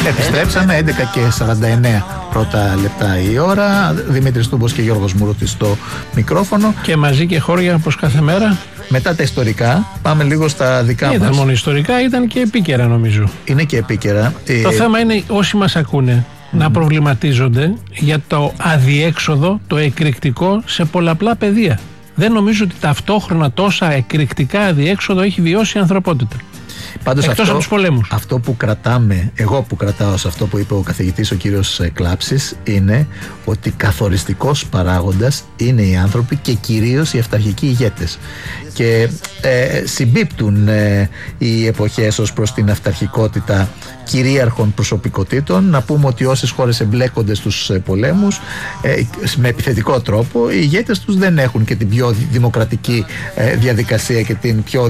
Επιστρέψαμε 11:49 πρώτα λεπτά η ώρα. Δημήτρης Τούμπος και Γιώργος Μουρούτης στο μικρόφωνο. Και μαζί και χώρια όπως κάθε μέρα. Μετά τα ιστορικά, πάμε λίγο στα δικά μας. Ήταν μόνο ιστορικά, ήταν και επίκαιρα νομίζω. Είναι και επίκαιρα. Το θέμα είναι όσοι μας ακούνε να προβληματίζονται για το αδιέξοδο, το εκρηκτικό σε πολλαπλά πεδία. Δεν νομίζω ότι ταυτόχρονα τόσα εκρηκτικά αδιέξοδο έχει βιώσει η ανθρωπότητα. Πάντως εκτός από τους πολέμους. Αυτό που κρατάμε, εγώ που κρατάω σε αυτό που είπε ο καθηγητής ο κύριος Κλάψης, είναι ότι καθοριστικός παράγοντας είναι οι άνθρωποι και κυρίως οι αυταρχικοί ηγέτες. Και συμπίπτουν οι εποχές ως προς την αυταρχικότητα κυρίαρχων προσωπικότητων. Να πούμε ότι όσες χώρες εμπλέκονται στους πολέμους με επιθετικό τρόπο, οι ηγέτες τους δεν έχουν και την πιο δημοκρατική διαδικασία και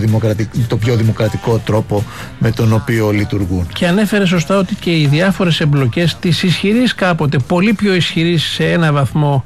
το πιο δημοκρατικό τρόπο με τον οποίο λειτουργούν. Και ανέφερε σωστά ότι και οι διάφορες εμπλοκές της ισχυρής κάποτε, πολύ πιο ισχυρής σε ένα βαθμό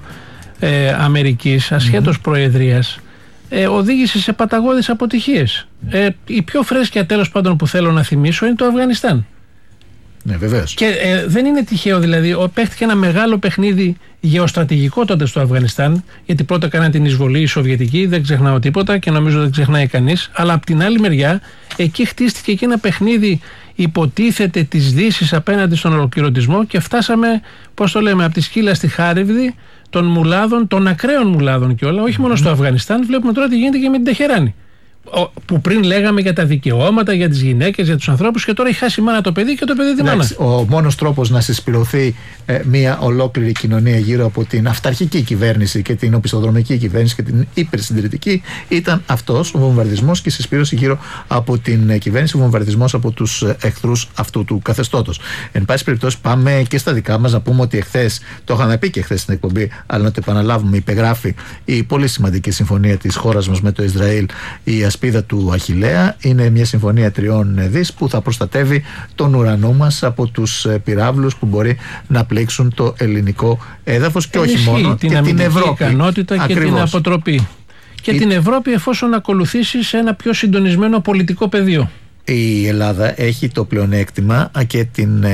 Αμερικής, ασχέτως προεδρίας, οδήγησε σε παταγώδεις αποτυχίες. Η πιο φρέσκια τέλος πάντων που θέλω να θυμίσω είναι το Αφγανιστάν. Ναι, βεβαίως. Και δεν είναι τυχαίο, δηλαδή, παίχτηκε ένα μεγάλο παιχνίδι γεωστρατηγικό τότε στο Αφγανιστάν, γιατί πρώτα κάναν την εισβολή οι Σοβιετικοί, δεν ξεχνάω τίποτα και νομίζω δεν ξεχνάει κανείς. Αλλά από την άλλη μεριά, εκεί χτίστηκε και ένα παιχνίδι, υποτίθεται, της Δύσης απέναντι στον ολοκληρωτισμό και φτάσαμε, πώς το λέμε, από τη σκύλα στη χάριβδη των μουλάδων, των ακραίων μουλάδων και όλα, όχι μόνο στο Αφγανιστάν. Βλέπουμε τώρα τι γίνεται και με την Τεχεράνη. Που πριν λέγαμε για τα δικαιώματα, για τις γυναίκες, για τους ανθρώπους, και τώρα έχει χάσει η μάνα το παιδί και το παιδί τη μάνα. Ο μόνος τρόπος να συσπηρωθεί μια ολόκληρη κοινωνία γύρω από την αυταρχική κυβέρνηση και την οπισθοδρομική κυβέρνηση και την υπερσυντηρητική ήταν αυτός ο βομβαρδισμός και η συσπήρωση γύρω από την κυβέρνηση, ο βομβαρδισμός από τους εχθρούς αυτού του καθεστώτος. Εν πάση περιπτώσει, πάμε και στα δικά μας να πούμε ότι εχθές, το είχαμε πει και εχθές στην εκπομπή, αλλά να το επαναλάβουμε, υπεγράφει η πολύ σημαντική συμφωνία της χώρας μας με το Ισραήλ, η ασπίδα του Αχιλλέα. Είναι μια συμφωνία 3 δις που θα προστατεύει τον ουρανό μας από τους πυράβλους που μπορεί να πλήξουν το ελληνικό έδαφος και όχι μόνο την και την Ευρώπη. Ικανότητα και την αποτροπή. Και την Ευρώπη εφόσον ακολουθήσει σε ένα πιο συντονισμένο πολιτικό πεδίο. Η Ελλάδα έχει το πλεονέκτημα και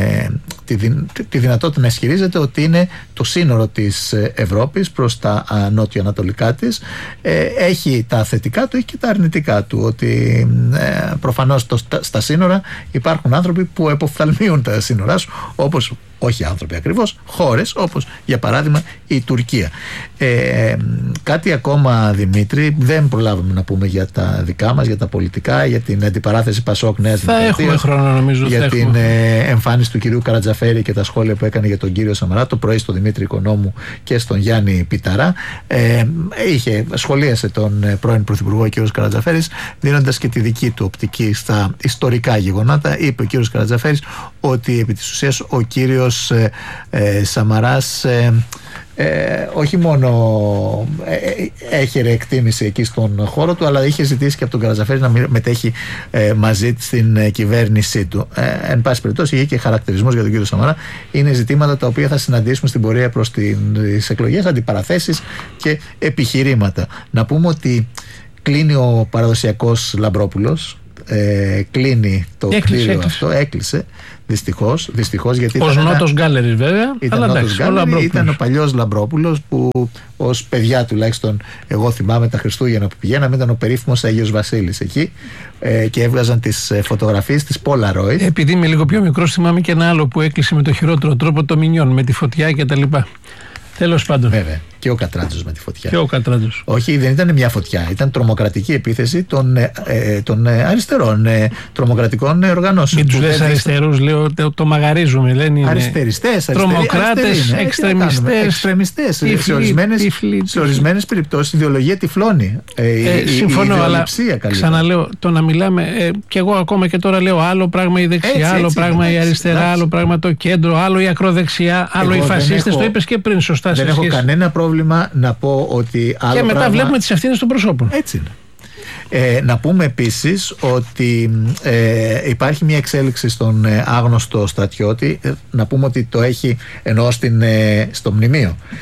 τη δυνατότητα να ισχυρίζεται ότι είναι το σύνορο της Ευρώπης προς τα νότιο-ανατολικά της. Έχει τα θετικά του, έχει και τα αρνητικά του, ότι προφανώς στα σύνορα υπάρχουν άνθρωποι που εποφθαλμίουν τα σύνορά σου, όπως, όχι άνθρωποι ακριβώς, χώρες όπως για παράδειγμα η Τουρκία. Κάτι ακόμα, Δημήτρη, δεν προλάβαμε να πούμε για τα δικά μας, για τα πολιτικά, για την αντιπαράθεση Πασόκ Νέας Δημοκρατίας. Θα έχουμε χρόνο νομίζω. Για την εμφάνιση του κυρίου Καρατζαφέρη και τα σχόλια που έκανε για τον κύριο Σαμαρά το πρωί στον Δημήτρη Οικονόμου και στον Γιάννη Πιταρά. Σχολίασε τον πρώην Πρωθυπουργό ο κύριος Καρατζαφέρης, δίνοντας και τη δική του οπτική στα ιστορικά γεγονότα. Είπε ο κύριος Καρατζαφέρης ότι επί της ουσίας ο κύριος Σαμαράς όχι μόνο έχερε εκτίμηση εκεί στον χώρο του, αλλά είχε ζητήσει και από τον Καρατζαφέρη να μετέχει μαζί στην κυβέρνησή του. Εν πάση περιπτώσει, είχε και χαρακτηρισμός για τον κύριο Σαμαρά. Είναι ζητήματα τα οποία θα συναντήσουμε στην πορεία προς τις εκλογές, αντιπαραθέσεις και επιχειρήματα. Να πούμε ότι κλείνει ο παραδοσιακός Λαμπρόπουλος. Κλείνει το κτίριο αυτό, έκλεισε δυστυχώς, γιατί ως Νότος Γκάλερης βέβαια, ήταν ο παλιός Λαμπρόπουλος που ως παιδιά τουλάχιστον εγώ θυμάμαι τα Χριστούγεννα που πηγαίναμε, ήταν ο περίφημος Αγίος Βασίλης εκεί και έβγαζαν τις φωτογραφίες της Polaroid. Επειδή είμαι λίγο πιο μικρός, θυμάμαι και ένα άλλο που έκλεισε με το χειρότερο τρόπο, το Μινιόν, με τη φωτιά και τα λοιπά. Τέλος πάντων. Βέβαια. Και ο Κατράτζος με τη φωτιά. Και ο Κατράτζος. Όχι, δεν ήταν μια φωτιά. Ήταν τρομοκρατική επίθεση των αριστερών τρομοκρατικών οργανώσεων. Μην τους λες αριστερούς, λέω, το μαγαρίζουμε. Λένε αριστεριστές, τρομοκράτες, εξτρεμιστές. Σε ορισμένες περιπτώσεις η ιδεολογία τυφλώνει. Συμφωνώ, αλλά ξαναλέω, το να μιλάμε, και εγώ ακόμα και τώρα λέω άλλο πράγμα η δεξιά, άλλο πράγμα η αριστερά, άλλο πράγμα το κέντρο, άλλο η ακροδεξιά, άλλο οι φασίστες. Το είπες και πριν σωστά. Δεν έχω κανένα πρόβλημα να πω ότι άλλο και μετά πράγμα... βλέπουμε τις ευθύνες των προσώπων. Έτσι είναι. Να πούμε επίσης ότι υπάρχει μια εξέλιξη στον άγνωστο στρατιώτη. Να πούμε ότι το έχει ενώ στο μνημείο.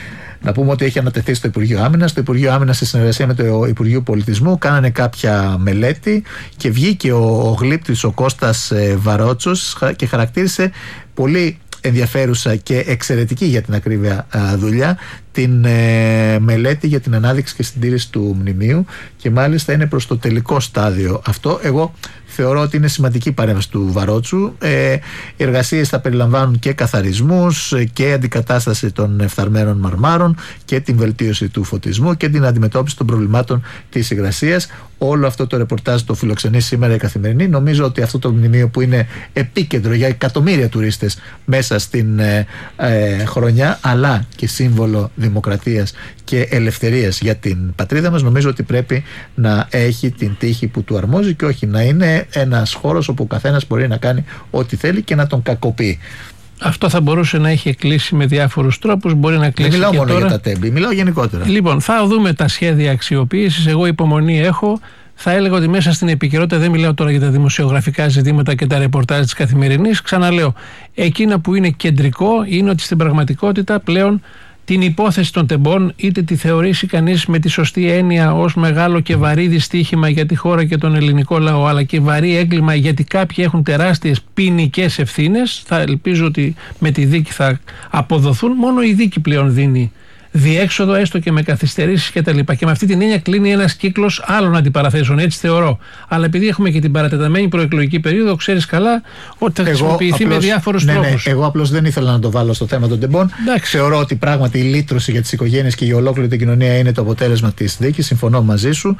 Να πούμε ότι έχει ανατεθεί στο Υπουργείο Άμυνας. Το Υπουργείο Άμυνας, σε συνεργασία με το Υπουργείο Πολιτισμού, κάνανε κάποια μελέτη και βγήκε ο γλύπτης, ο Κώστας Βαρότσος, και χαρακτήρισε πολύ ενδιαφέρουσα και εξαιρετική για την ακρίβεια δουλειά την μελέτη για την ανάδειξη και συντήρηση του μνημείου, και μάλιστα είναι προς το τελικό στάδιο αυτό. Εγώ θεωρώ ότι είναι σημαντική παρέμβαση του Βαρότσου. Οι εργασίες θα περιλαμβάνουν και καθαρισμούς και αντικατάσταση των εφθαρμένων μαρμάρων και την βελτίωση του φωτισμού και την αντιμετώπιση των προβλημάτων της υγρασίας. Όλο αυτό το ρεπορτάζ το φιλοξενεί σήμερα η Καθημερινή. Νομίζω ότι αυτό το μνημείο, που είναι επίκεντρο για εκατομμύρια τουρίστες μέσα στην χρονιά, αλλά και σύμβολο δημοκρατίας και ελευθερίας για την πατρίδα μας, νομίζω ότι πρέπει να έχει την τύχη που του αρμόζει και όχι να είναι ένας χώρος όπου ο καθένας μπορεί να κάνει ό,τι θέλει και να τον κακοποιεί. Αυτό θα μπορούσε να έχει κλείσει με διάφορους τρόπους. Μπορεί να κλείσει. Δεν μιλάω και μόνο τώρα για τα τέμπη, μιλάω γενικότερα. Λοιπόν, θα δούμε τα σχέδια αξιοποίησης. Εγώ υπομονή έχω. Θα έλεγα ότι μέσα στην επικαιρότητα, δεν μιλάω τώρα για τα δημοσιογραφικά ζητήματα και τα ρεπορτάζ της Καθημερινής. Ξαναλέω, εκείνα που είναι κεντρικό είναι ότι στην πραγματικότητα πλέον την υπόθεση των τεμπών, είτε τη θεωρήσει κανείς με τη σωστή έννοια ως μεγάλο και βαρύ δυστύχημα για τη χώρα και τον ελληνικό λαό, αλλά και βαρύ έγκλημα γιατί κάποιοι έχουν τεράστιες ποινικές ευθύνες, θα ελπίζω ότι με τη δίκη θα αποδοθούν. Μόνο η δίκη πλέον δίνει διέξοδο, έστω και με καθυστερήσεις κτλ. Και με αυτή την έννοια κλείνει ένας κύκλος άλλων αντιπαραθέσεων, έτσι θεωρώ. Αλλά επειδή έχουμε και την παρατεταμένη προεκλογική περίοδο, ξέρεις καλά ότι θα χρησιμοποιηθεί με διάφορους τρόπους. Εγώ απλώς δεν ήθελα να το βάλω στο θέμα των τεμπών. Θεωρώ ότι πράγματι η λύτρωση για τις οικογένειες και για ολόκληρη την κοινωνία είναι το αποτέλεσμα της δίκης. Συμφωνώ μαζί σου.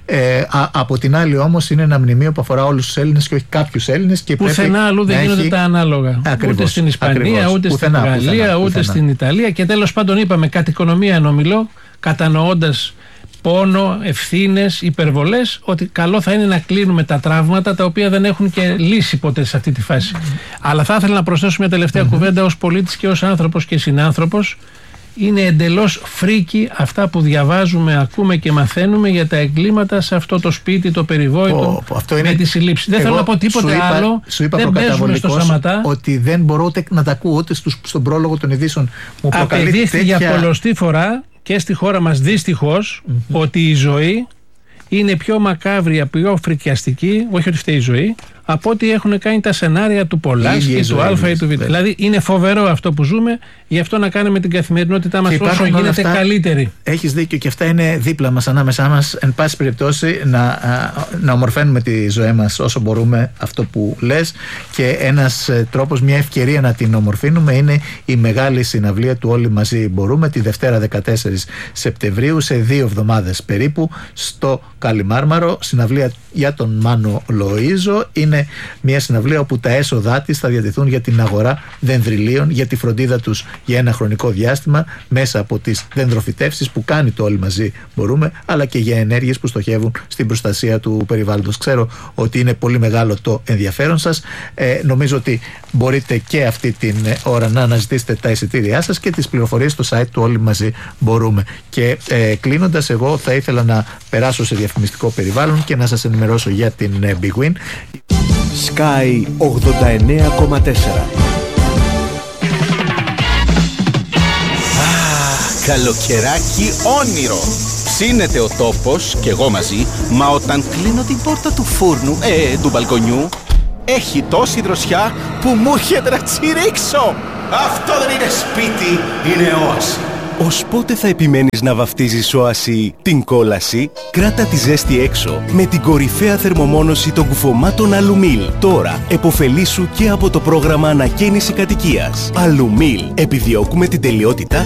Από την άλλη, όμως, είναι ένα μνημείο που αφορά όλους τους Έλληνες και όχι κάποιους Έλληνες. Πουθενά αλλού δεν γίνονται τα ανάλογα. Ούτε στην Ισπανία, ούτε στην Γαλλία, ούτε στην Ιταλία. Και τέλος πάντων, είπαμε κάτι οικονομία ενομιλώ, κατανοώντας πόνο, ευθύνες, υπερβολές, ότι καλό θα είναι να κλείνουμε τα τραύματα τα οποία δεν έχουν και λύση ποτέ σε αυτή τη φάση. Αλλά θα ήθελα να προσθέσω μια τελευταία κουβέντα ως πολίτης και ως άνθρωπος και συνάνθρωπος. Είναι εντελώς φρίκι αυτά που διαβάζουμε, ακούμε και μαθαίνουμε για τα εγκλήματα σε αυτό το σπίτι, το περιβόητο, με τη συλλήψη. Δεν θέλω να πω τίποτε άλλο. Σου είπα δεν παίζουμε στο Σαματά. Ότι δεν μπορώ ούτε να τα ακούω ούτε στον πρόλογο των ειδήσεων. Μου απεδείχθη για πολλωστή φορά και στη χώρα μας δυστυχώς ότι η ζωή είναι πιο μακάβρια, πιο φρικιαστική, όχι ότι φταίει η ζωή, από ό,τι έχουν κάνει τα σενάρια του Πολάνσκι, του Α ή του Β. Δηλαδή είναι φοβερό αυτό που ζούμε, γι' αυτό να κάνουμε την καθημερινότητά μας όσο γίνεται καλύτερη. Έχεις δίκιο και αυτά είναι δίπλα μας, ανάμεσά μας. Εν πάση περιπτώσει, να ομορφαίνουμε τη ζωή μας όσο μπορούμε, αυτό που λες. Και ένας τρόπος, μια ευκαιρία να την ομορφύνουμε είναι η μεγάλη συναυλία του Όλοι Μαζί Μπορούμε, τη Δευτέρα 14 Σεπτεμβρίου, σε 2 εβδομάδες περίπου, στο Καλιμάρμαρο. Συναυλία για τον Μάνο Λοΐζο. Είναι μια συναυλία όπου τα έσοδά της θα διατεθούν για την αγορά δενδριλίων, για τη φροντίδα τους για ένα χρονικό διάστημα, μέσα από τις δενδροφυτεύσεις που κάνει το Όλοι Μαζί Μπορούμε, αλλά και για ενέργειες που στοχεύουν στην προστασία του περιβάλλοντος. Ξέρω ότι είναι πολύ μεγάλο το ενδιαφέρον σας. Νομίζω ότι μπορείτε και αυτή την ώρα να αναζητήσετε τα εισιτήριά σας και τις πληροφορίες στο site του Όλοι Μαζί Μπορούμε. Και κλείνοντας, εγώ θα ήθελα να περάσω σε διαφημιστικό περιβάλλον και να σας ενημερώσω για την Big Win. Sky 89,4. Καλοκαιράκι όνειρο. Ψήνεται ο τόπος και εγώ μαζί, μα όταν κλείνω την πόρτα του φούρνου, του μπαλκονιού, έχει τόση δροσιά που μου έρχεται να τσιρίξω. Αυτό δεν είναι σπίτι, είναι όαση. Ως πότε θα επιμένεις να βαφτίζεις όαση την κόλαση? Κράτα τη ζέστη έξω με την κορυφαία θερμομόνωση των κουφωμάτων Αλουμίλ. Τώρα εποφελήσου και από το πρόγραμμα ανακαίνιση κατοικίας. Αλουμίλ. Επιδιώκουμε την τελειότητα